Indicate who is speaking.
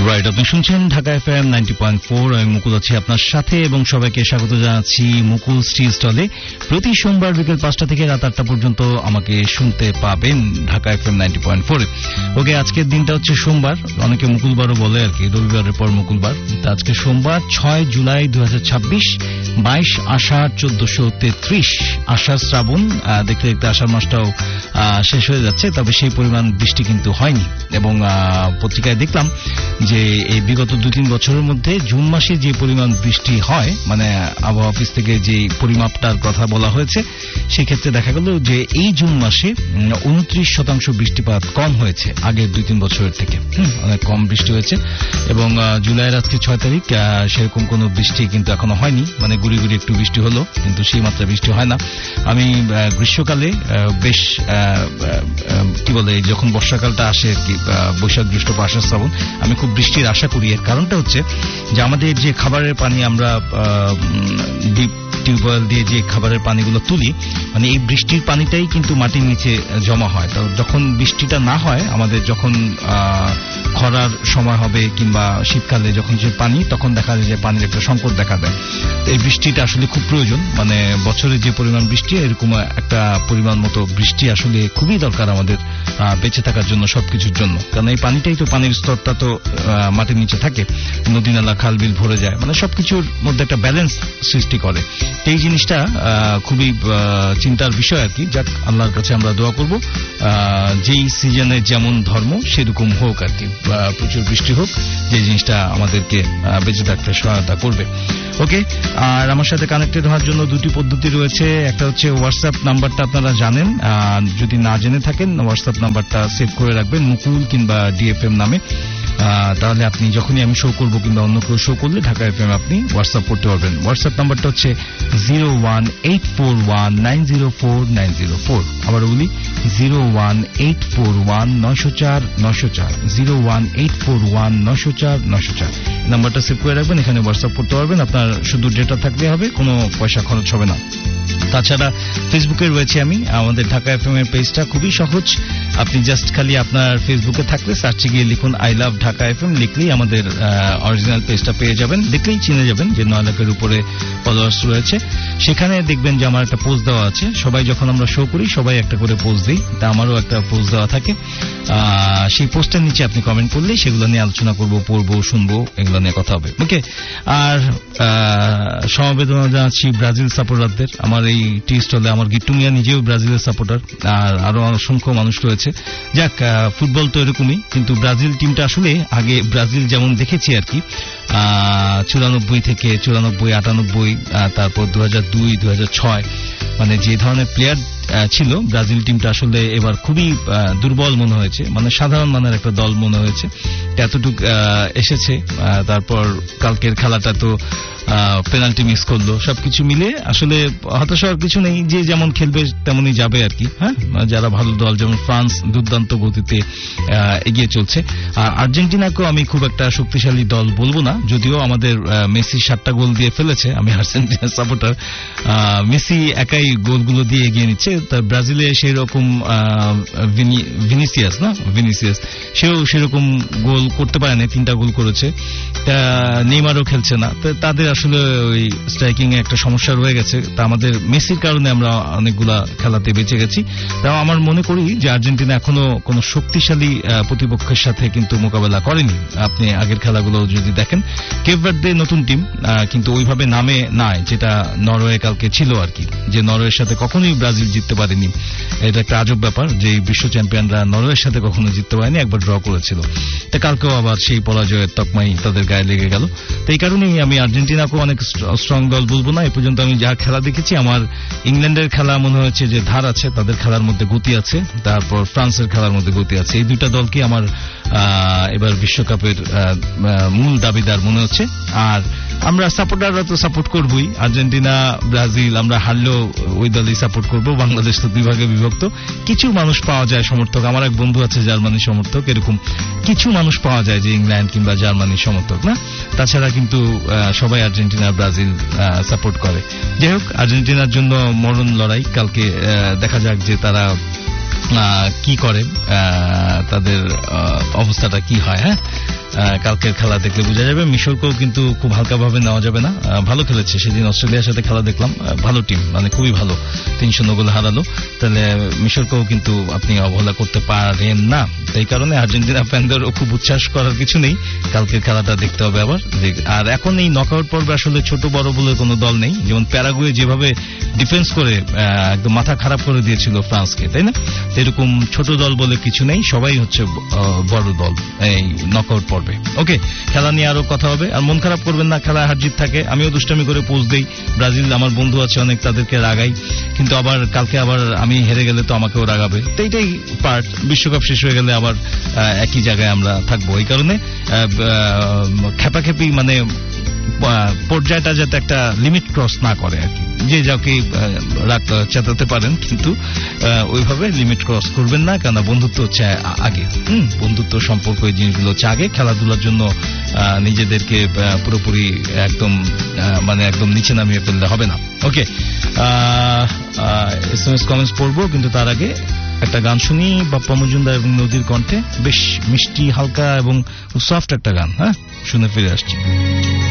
Speaker 1: Right, আপনি শুনছেন Dhaka FM 90.4। আমি মুকুল আছি আপনার সাথে এবং সবাইকে স্বাগত জানাচ্ছি মুকুল স্টি স্টলে। প্রতি সোমবার বিকেল 5টা থেকে রাত 8টা পর্যন্ত আমাকে শুনতে পাবেন ঢাকা এফএম 90.4। ওকে, আজকের দিনটা হচ্ছে সোমবার, অনেকে মুকুলবারও বলে আর কি, রবিবারের পর মুকুলবার। আজকে সোমবার 6 জুলাই 2026, 22 আষাঢ় 1433, আষাঢ় শ্রাবণ। দেখতে দেখতে আষাঢ় মাসটাও শেষ হয়ে যাচ্ছে, তবে সেই পরিমাণ বৃষ্টি কিন্তু হয়নি। এবং পত্রিকায় দেখলাম যে এই বিগত 2-3 বছরের মধ্যে জুন মাসে যে পরিমাণ বৃষ্টি হয়, মানে আবহাওয়া অফিস থেকে যে পরিমাপটার কথা বলা হয়েছে, সেক্ষেত্রে দেখা গেল যে এই জুন মাসে 29% বৃষ্টিপাত কম হয়েছে আগের 2-3 বছরের থেকে। অনেক কম বৃষ্টি হয়েছে। এবং জুলাইয়ের আজকে 6 তারিখ, সেরকম কোনো বৃষ্টি কিন্তু এখনো হয়নি। মানে গুড়ি গুড়ি একটু বৃষ্টি হলো, কিন্তু সেই মাত্রা বৃষ্টি হয় না। আমি গ্রীষ্মকালে বেশ কি বলে, যখন বর্ষাকালটা আসে আর কি, বৈশাখ জ্যৈষ্ঠ আষাঢ় শ্রাবণ, আমি খুব বৃষ্টির আশা করি। এর কারণটা হচ্ছে যে আমাদের যে খাবারের পানি আমরা টিউবওয়েল দিয়ে যে খাবারের পানিগুলো তুলি, মানে এই বৃষ্টির পানিটাই কিন্তু মাটির নিচে জমা হয়। তো যখন বৃষ্টিটা না হয়, আমাদের যখন খরার সময় হবে কিংবা শীতকালে যখন যে পানি, তখন দেখা যায় যে পানির একটা সংকট দেখা দেয়। এই বৃষ্টিটা আসলে খুব প্রয়োজন, মানে বছরে যে পরিমাণ বৃষ্টি, এরকম একটা পরিমাণ মতো বৃষ্টি আসলে খুবই দরকার আমাদের বেঁচে থাকার জন্য, সবকিছুর জন্য। কারণ এই পানিটাই তো, পানির স্তরটা তো মাটির নিচে থাকে, নদী নালা খাল বিল ভরে যায়, মানে সবকিছুর মধ্যে একটা ব্যালেন্স সৃষ্টি করে। এই জিনিসটা খুবই চিন্তার বিষয় আর কি। যাক, আল্লাহর কাছে আমরা দোয়া করব যেই সিজনে যেমন ধর্ম সেরকম হোক আর কি, প্রচুর বৃষ্টি হোক, যে জিনিসটা আমাদেরকে বেঁচে থাকতে সহায়তা করবে। ওকে, আর আমার সাথে কানেক্টেড হওয়ার জন্য দুটি পদ্ধতি রয়েছে। একটা হচ্ছে হোয়াটসঅ্যাপ নাম্বারটা আপনারা জানেন, যদি না জেনে থাকেন হোয়াটসঅ্যাপ নাম্বারটা সেভ করে রাখবেন মুকুল কিংবা ডিএফএম নামে। তাহলে আপনি যখনই আমি শো করবো কিংবা অন্য কেউ শো করলে ঢাকা এফএম আপনি হোয়াটসঅ্যাপ করতে পারবেন। হোয়াটসঅ্যাপ নাম্বারটা হচ্ছে 01841904904। আবার বলি 01841904904, 01841904904 নাম্বারটা সেভ করে রাখবেন। এখানে হোয়াটসঅ্যাপ করতে পারবেন। আপনার শুধু ডেটা থাকলে হবে, কোনো পয়সা খরচ হবে না। তাছাড়া ফেসবুকে রয়েছে আমি, আমাদের ঢাকা এফএম এর পেজটা খুবই সহজ। আপনি জাস্ট খালি আপনার ফেসবুকে থাকলে সার্চে গিয়ে লিখুন আই লাভ ঢাকা এফএম, লিখলেই আমাদের অরিজিনাল পেজটা পেয়ে যাবেন। দেখলেই চিনে যাবেন যে 9 লাখের উপরে ফলোয়ার্স রয়েছে। সেখানে দেখবেন যে আমার একটা পোস্ট দেওয়া আছে। সবাই যখন আমরা শো করি, সবাই একটা করে পোস্ট দিই, তা আমারও একটা পোস্ট দেওয়া থাকে। সেই পোস্টের নিচে আপনি কমেন্ট করলেই সেগুলো নিয়ে আলোচনা করবো, পড়বো, শুনবো, এগুলো নিয়ে কথা হবে। ওকে, আর সমবেদনা জানাচ্ছি ব্রাজিল সাপোর্টারদের। আমার এই টি স্টলে আমার গিট্টু মিয়া নিজেও ব্রাজিলের সাপোর্টার, আর আরো অসংখ্য মানুষ রয়েছে। যাক, ফুটবল তো এরকমই, কিন্তু ব্রাজিল টিমটা আসলে আগে ব্রাজিল যেমন দেখেছি আর কি, 94 থেকে 94, 98, তারপর 2002, 2006, মানে যে ধরনের প্লেয়ার ছিল ব্রাজিল টিমটা, আসলে এবার খুবই দুর্বল মনে হয়েছে। মানে সাধারণ মানের একটা দল মনে হয়েছে, এতটুক এসেছে। তারপর কালকের খেলাটা তো পেনাল্টি মিস করলো। সবকিছু মিলে আসলে হতাশ হওয়ার কিছু নেই, যে যেমন খেলবে তেমনই যাবে আর কি। হ্যাঁ, যারা ভালো দল, যেমন ফ্রান্স দুর্দান্ত গতিতে এগিয়ে চলছে। আর আর্জেন্টিনাকেও আমি খুব একটা শক্তিশালী দল বলবো না, যদিও আমাদের মেসি 7টা গোল দিয়ে ফেলেছে। আমি আর্জেন্টিনার সাপোর্টার, মেসি একাই গোলগুলো দিয়ে এগিয়ে নিচ্ছে। ব্রাজিলে সেই রকম ভিনিসিয়াস সেও সেরকম গোল করতে পারে না, 3টা গোল করেছে। নেইমারও খেলছে না, তাদের আসলে ওই স্ট্রাইকিং এ একটা সমস্যা রয়ে গেছে। তা আমাদের মেসির কারণে আমরা অনেকগুলা খেলাতে বেঁচে গেছি। তাও আমার মনে করি যে আর্জেন্টিনা এখনো কোন শক্তিশালী প্রতিপক্ষের সাথে কিন্তু মোকাবেলা করেনি। আপনি আগের খেলাগুলো যদি দেখেন, কেপ ভার্দে নতুন টিম, কিন্তু ওইভাবে নামে নাই যেটা নরওয়ে কালকে ছিল আর কি, যে নরওয়ের সাথে কখনোই ব্রাজিল জিততে পারেনি। এটা একটা আজব ব্যাপার যে বিশ্ব চ্যাম্পিয়নরা নরওয়ের সাথে কখনো জিততে পারেনি, একবার ড্র করেছিল। তা কালকেও আবার সেই পরাজয়ের তকমাই তাদের গায়ে লেগে গেল। তো এই কারণেই আমি আর্জেন্টিনাকেও অনেক স্ট্রং দল বলবো না। এ পর্যন্ত আমি যা খেলা দেখেছি, আমার ইংল্যান্ডের খেলা মনে হয়েছে যে ধার আছে, তাদের খেলার মধ্যে গতি আছে। তারপর ফ্রান্সের খেলার মধ্যে গতি আছে। এই দুইটা দলকে আমার এবার বিশ্বকাপের মূল দাবিদার মনে হচ্ছে। আর আমরা সাপোর্টাররা তো সাপোর্ট করবই, আর্জেন্টিনা ব্রাজিল আমরা হারলেও ওই দলই সাপোর্ট করব। বাংলাদেশ তো 2 ভাগে বিভক্ত। কিছু মানুষ পাওয়া যায় সমর্থক, আমার এক বন্ধু আছে জার্মানি সমর্থক, এরকম কিছু মানুষ পাওয়া যায় যে ইংল্যান্ড কিংবা জার্মানি সমর্থক না। তাছাড়া কিন্তু সবাই আর্জেন্টিনা ব্রাজিল সাপোর্ট করে। যাই হোক, আর্জেন্টিনার জন্য মরণ লড়াই। কালকে দেখা যাক যে তারা কি করে। তাদের অবস্থাটা কি হয়। হ্যাঁ, কালকের খেলা দেখলে বোঝা যাবে। মিশরকেও কিন্তু খুব হালকাভাবে নেওয়া যাবে না, ভালো খেলেছে সেদিন অস্ট্রেলিয়ার সাথে খেলা দেখলাম, ভালো টিম, মানে খুবই ভালো, 3-0 গোলে হারালো। তাহলে মিশরকেও কিন্তু আপনি অবহেলা করতে পারেন না। এই কারণে আর্জেন্টিনা ফ্যানদেরও খুব উচ্ছ্বাস করার কিছু নেই, কালকের খেলাটা দেখতে হবে আবার। আর এখন এই নকআউট পর্বে আসলে ছোট বড় বলে কোনো দল নেই। যেমন প্যারাগুয়ে যেভাবে ডিফেন্স করে একদম মাথা খারাপ করে দিয়েছিল ফ্রান্সকে, তাই না? এরকম ছোট দল বলে কিছু নেই, সবাই হচ্ছে বড় দল এই নকআউট পর্বে। ওকে, খেলা নিয়ে আরো কথা হবে। আর মন খারাপ করবেন না, খেলা হার জিত থাকে। আমিও দুষ্টামি করে পোস্ট দেই, ব্রাজিল আমার বন্ধু আছে অনেক, তাদেরকে রাগাই, কিন্তু আবার কালকে আবার আমি হেরে গেলে তো আমাকেও রাগাবে। তো এইটাই পার্ট, বিশ্বকাপ শেষ হয়ে গেলে আবার একই জায়গায় আমরা থাকবো। এই কারণে খেপাখেপি মানে পর্যায়টা যাতে একটা লিমিট ক্রস না করে আর কি। যে যাকে চেতাতে পারেন, কিন্তু ওইভাবে লিমিট ক্রস করবেন না, কেন বন্ধুত্ব হচ্ছে আগে। বন্ধুত্ব সম্পর্ক এই জিনিসগুলো হচ্ছে আগে। খেলাধুলার জন্য নিজেদেরকে পুরোপুরি একদম মানে একদম নিচে নামিয়ে ফেললে হবে না। ওকে, SMS কমেন্টস পড়বো, কিন্তু তার আগে একটা গান শুনি, বাপ্পা মজুমদার এবং নদীর কণ্ঠে, বেশ মিষ্টি হালকা এবং সফট একটা গান। হ্যাঁ, শুনে ফিরে আসছি।